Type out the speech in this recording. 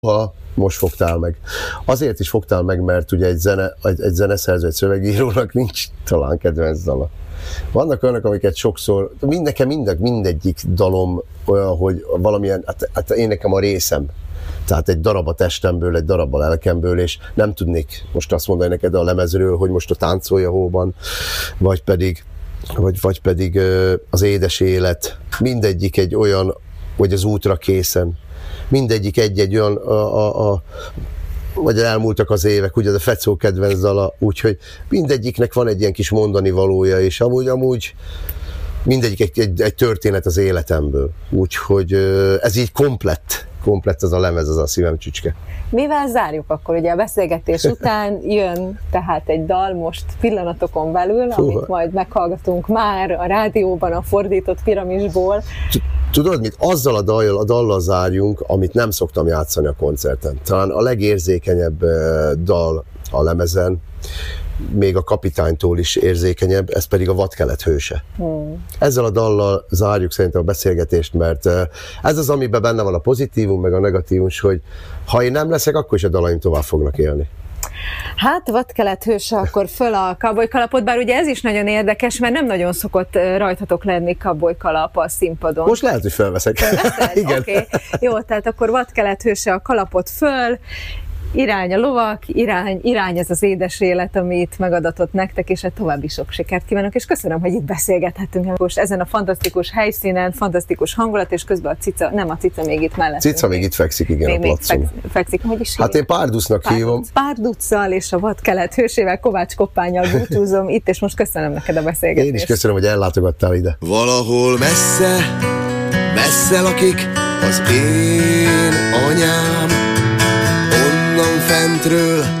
Ha most fogtál meg. Azért is fogtál meg, mert ugye egy zeneszerző, egy szövegírónak nincs talán kedvenc dala. Vannak olyanok, amiket sokszor, mindegyik dalom olyan, hogy valamilyen, hát én nekem a részem. Tehát egy darab a testemből, egy darab a lelkemből, és nem tudnék most azt mondani neked a lemezről, hogy most a Táncolj a hóban, vagy pedig az édes élet. Mindegyik egy olyan, vagy az útra készen. Mindegyik egy olyan, vagy elmúltak az évek, ugye a Fecó kedvenc dala, úgyhogy mindegyiknek van egy ilyen kis mondani valója, és amúgy mindegyik egy történet az életemből. Úgyhogy ez így komplett ez a lemez, az a szívem csücske. Mivel zárjuk akkor? Ugye a beszélgetés után jön tehát egy dal most pillanatokon belül, amit majd meghallgatunk már a rádióban, a fordított Piramisból. Tudod mit? Azzal a dallal zárjunk, amit nem szoktam játszani a koncerten. Talán a legérzékenyebb dal a lemezen, még a Kapitánytól is érzékenyebb, ez pedig a Vadkelet hőse. Ezzel a dallal zárjuk szerintem a beszélgetést, mert ez az, amiben benne van a pozitívum, meg a negatívum, hogy ha én nem leszek, akkor is a dalaim tovább fognak élni. Hát Vadkelet hőse, akkor föl a cowboy kalapot, bár ugye ez is nagyon érdekes, mert nem nagyon szokott rajtatok lenni cowboy kalap a színpadon. Most lehet, hogy felveszek. Igen. Okay. Jó, tehát akkor Vadkelet hőse, a kalapot föl, irány a lovak, irány ez az édes élet, amit megadatott nektek, és további sok sikert kívánok, és köszönöm, hogy itt beszélgethettünk most ezen a fantasztikus helyszínen, fantasztikus hangulat, és közben a cica még itt mellett. Cica még itt fekszik, igen, a placon. Fekszik, hogy is hát én Párducnak hívom. Párduccal és a Vadkelet hősével, Kovács Koppánnyal búcsúzom itt, és most köszönöm neked a beszélgetést. Én is köszönöm, hogy ellátogattál ide. Valahol messze lakik az én anyám, onnan fentről